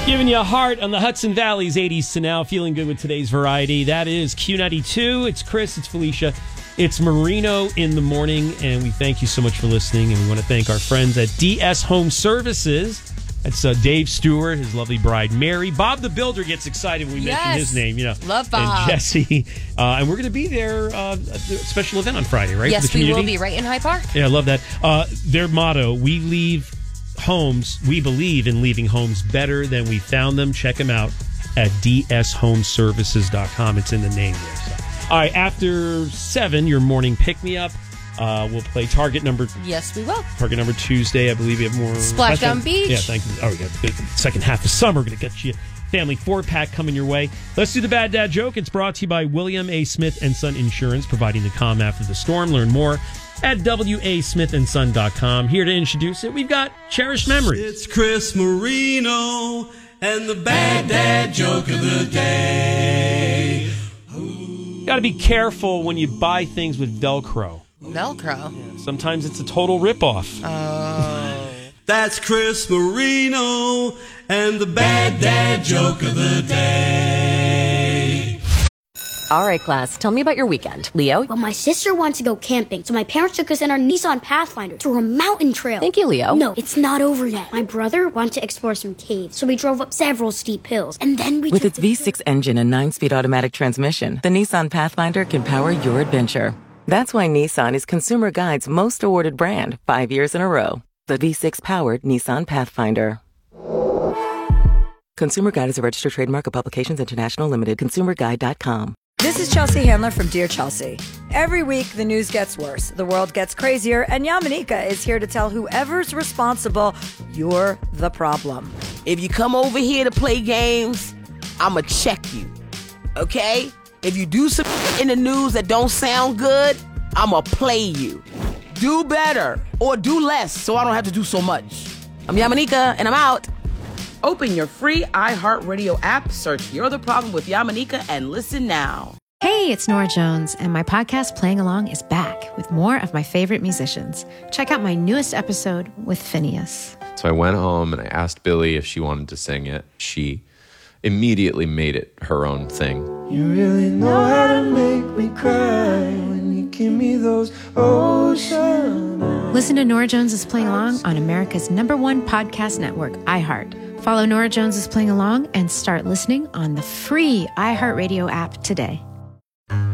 Giving you a heart on the Hudson Valley's 80s to now. Feeling good with today's variety. That is Q92. It's Chris. It's Felicia. It's Marino in the morning. And we thank you so much for listening. And we want to thank our friends at DS Home Services. That's Dave Stewart, his lovely bride, Mary. Bob the Builder gets excited when we mention his name. You know, love Bob. And Jesse. And we're going to be there at a special event on Friday, right? Yes, we will be right in High Park. Yeah, I love that. Their motto, we leave homes, we believe in leaving homes better than we found them. Check them out at dshomeservices.com. It's in the name there. So. All right, after 7, your morning pick-me-up. We'll play Target number... Yes, we will. Target number Tuesday. I believe we have more... Splashdown Beach. Yeah, thank you. Oh, we got the second half of summer. We're going to get you family 4-pack coming your way. Let's do the Bad Dad Joke. It's brought to you by William A. Smith & Son Insurance, providing the calm after the storm. Learn more at wasmithandson.com. Here to introduce it, we've got Cherished Memories. It's Chris Marino and the Bad Dad Joke of the Day. Got to be careful when you buy things with Velcro. Velcro? Yeah, sometimes it's a total ripoff. Oh. That's Chris Marino and the Bad Dad Joke of the Day. All right, class, tell me about your weekend. Leo? Well, my sister wants to go camping, so my parents took us in our Nissan Pathfinder through a mountain trail. Thank you, Leo. No, it's not over yet. My brother wanted to explore some caves, so we drove up several steep hills, and then we... With its V6 engine and 9-speed automatic transmission, the Nissan Pathfinder can power your adventure. That's why Nissan is Consumer Guide's most awarded brand 5 years in a row. The V6-powered Nissan Pathfinder. Consumer Guide is a registered trademark of Publications International Limited. ConsumerGuide.com. This is Chelsea Handler from Dear Chelsea. Every week, the news gets worse, the world gets crazier, and Yamanika is here to tell whoever's responsible, you're the problem. If you come over here to play games, I'ma check you, okay? If you do some in the news that don't sound good, I'ma play you. Do better, or do less, so I don't have to do so much. I'm Yamanika, and I'm out. Open your free iHeartRadio app, search You're the Problem with Yamanika, and listen now. Hey, it's Nora Jones, and my podcast Playing Along is back with more of my favorite musicians. Check out my newest episode with Phineas. So I went home and I asked Billy if she wanted to sing it. She immediately made it her own thing. You really know how to make me cry when you give me those ocean eyes. Listen to Nora Jones is Playing Along on America's #1 podcast network, iHeart. Follow Nora Jones is Playing Along and start listening on the free iHeartRadio app today.